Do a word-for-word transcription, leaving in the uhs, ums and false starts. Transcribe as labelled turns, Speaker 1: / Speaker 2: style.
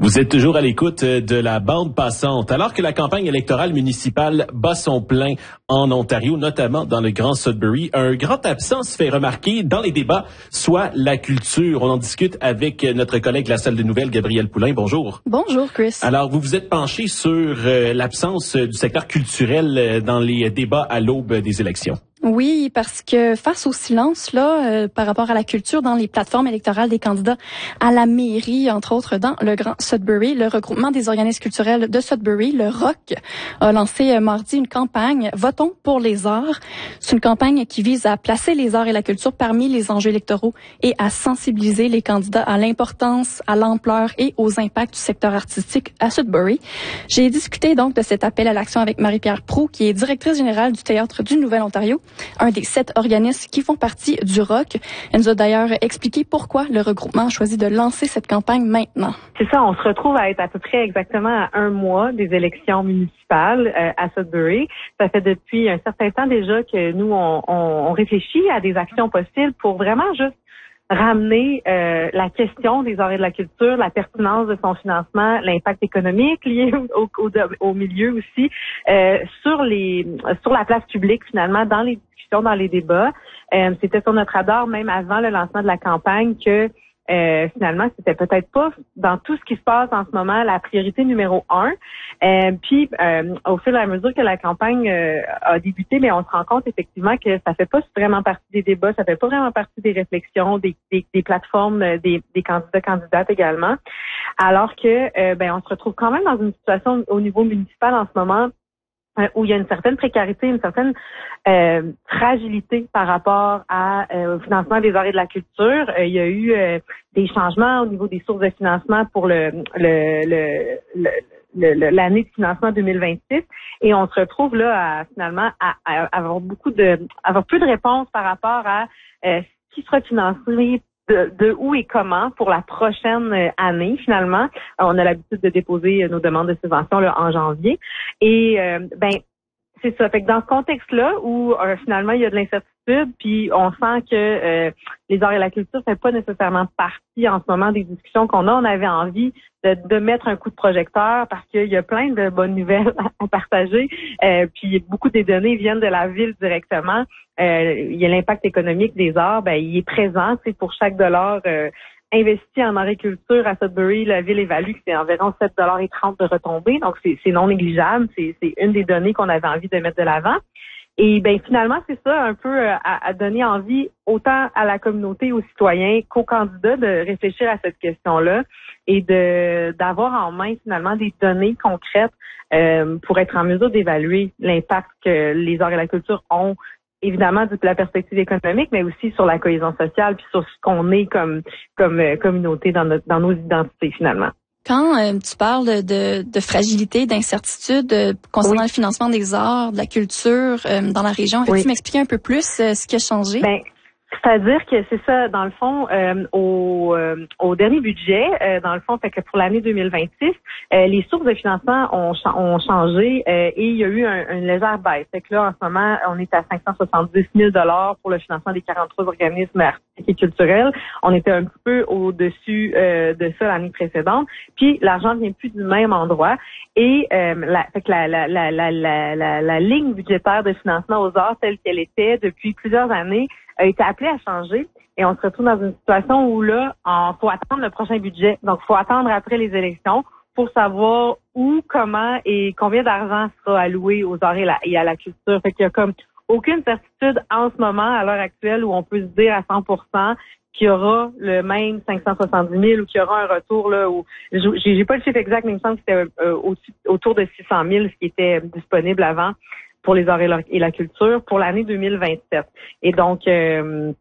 Speaker 1: Vous êtes toujours à l'écoute de la bande passante. Alors que la campagne électorale municipale bat son plein en Ontario, notamment dans le Grand Sudbury, un grand absent se fait remarquer dans les débats, soit la culture. On en discute avec notre collègue de la salle de nouvelles, Gabrielle Poulain. Bonjour.
Speaker 2: Bonjour, Chris.
Speaker 1: Alors, vous vous êtes penché sur euh, l'absence du secteur culturel euh, dans les débats à l'aube des élections.
Speaker 2: Oui, parce que face au silence là euh, par rapport à la culture dans les plateformes électorales des candidats à la mairie, entre autres dans le Grand Sudbury, le regroupement des organismes culturels de Sudbury, le R O C, a lancé euh, mardi une campagne « Votons pour les arts ». C'est une campagne qui vise à placer les arts et la culture parmi les enjeux électoraux et à sensibiliser les candidats à l'importance, à l'ampleur et aux impacts du secteur artistique à Sudbury. J'ai discuté donc de cet appel à l'action avec Marie-Pierre Proulx, qui est directrice générale du Théâtre du Nouvel-Ontario, un des sept organismes qui font partie du R O C. Elle nous a d'ailleurs expliqué pourquoi le regroupement a choisi de lancer cette campagne maintenant.
Speaker 3: C'est ça, on se retrouve à être à peu près exactement à un mois des élections municipales euh, à Sudbury. Ça fait depuis un certain temps déjà que nous, on, on, on réfléchit à des actions possibles pour vraiment juste ramener euh, la question des arts et de la culture, la pertinence de son financement, l'impact économique lié au, au, au milieu aussi, euh, sur les sur la place publique finalement, dans les discussions, dans les débats. Euh, c'était sur notre radar même avant le lancement de la campagne que Euh, finalement, c'était peut-être pas dans tout ce qui se passe en ce moment la priorité numéro un. Euh, puis, euh, au fur et à mesure que la campagne euh, a débuté, mais on se rend compte effectivement que ça fait pas vraiment partie des débats, ça fait pas vraiment partie des réflexions, des, des, des plateformes, des, des candidats, candidates également. Alors que, euh, ben, on se retrouve quand même dans une situation au niveau municipal en ce moment où il y a une certaine précarité, une certaine euh, fragilité par rapport à, euh, au financement des arts et de la culture. Euh, il y a eu euh, des changements au niveau des sources de financement pour le, le, le, le, le l'année de financement deux mille vingt-six, et on se retrouve là à, finalement à, à avoir beaucoup de avoir peu de réponses par rapport à euh, ce qui sera financé De, de où et comment pour la prochaine année, finalement. On a l'habitude de déposer nos demandes de subvention là, en janvier. Et euh, ben c'est ça. Fait que dans ce contexte-là, où euh, finalement il y a de l'incertitude, puis on sent que euh, les arts et la culture ne fait pas nécessairement partie en ce moment des discussions qu'on a, on avait envie de, de mettre un coup de projecteur parce qu'il y a plein de bonnes nouvelles à partager. Euh, puis beaucoup des données viennent de la ville directement. Euh, il y a l'impact économique des arts, ben il est présent. C'est pour chaque dollar euh, investi en agriculture à Sudbury, la ville évalue que c'est environ sept dollars trente de retombées. Donc c'est, c'est non négligeable. C'est, c'est une des données qu'on avait envie de mettre de l'avant. Et ben finalement, c'est ça un peu à, à donner envie autant à la communauté, aux citoyens qu'aux candidats de réfléchir à cette question-là et de d'avoir en main finalement des données concrètes euh, pour être en mesure d'évaluer l'impact que les arts et la culture ont, évidemment de la perspective économique, mais aussi sur la cohésion sociale puis sur ce qu'on est comme comme euh, communauté dans notre dans nos identités finalement.
Speaker 2: Quand euh, tu parles de, de fragilité, d'incertitude euh, concernant oui. le financement des arts, de la culture euh, dans la région, peux-tu oui. m'expliquer un peu plus euh, ce qui a changé?
Speaker 3: Ben, c'est-à-dire que c'est ça, dans le fond, euh, au, euh, au dernier budget, euh, dans le fond, fait que pour l'année deux mille vingt-six, euh, les sources de financement ont, ont changé euh, et il y a eu un, une légère baisse. Fait que là, en ce moment, on est à cinq cent soixante-dix mille dollars pour le financement des quarante-trois organismes artistiques et culturels. On était un petit peu au-dessus euh, de ça l'année précédente. Puis l'argent vient plus du même endroit et euh, la, fait que la, la, la, la, la, la, la ligne budgétaire de financement aux arts telle qu'elle était depuis plusieurs années a été appelée à changer et on se retrouve dans une situation où là, il faut attendre le prochain budget. Donc, il faut attendre après les élections pour savoir où, comment et combien d'argent sera alloué aux arts et, la, et à la culture. Fait qu'il y a comme aucune certitude en ce moment, à l'heure actuelle, où on peut se dire à cent pour cent qu'il y aura le même cinq cent soixante-dix mille ou qu'il y aura un retour là où j'ai, j'ai pas le chiffre exact, mais il me semble que c'était euh, au, autour de six cent mille, ce qui était disponible avant pour les arts et la culture pour l'année deux mille vingt-sept. Et donc, euh,